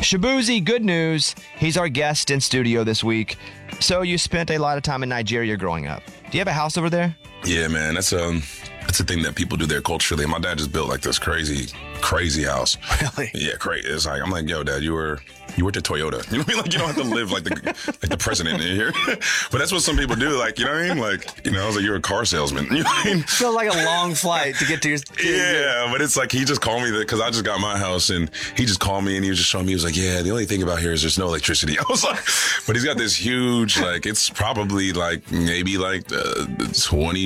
Shabuzi, good news. He's our guest in studio this week. So you spent a lot of time in Nigeria growing up. Do you have a house over there? Yeah, man. That's a thing that people do there culturally. My dad just built like this crazy house. Really? Yeah, crazy. It's like, I'm like, yo, Dad, you worked at Toyota. You know what I mean? Like, you don't have to live like the president in here. But that's what some people do. Like, you know what I mean? Like, I was like, you're a car salesman. You know what I mean? Feels like a long flight to get to your... Yeah, but it's like, he just called me because I just got my house, and he just called me and he was just showing me, he was like, yeah, the only thing about here is there's no electricity. I was like, but he's got this huge, like, it's probably like maybe like 20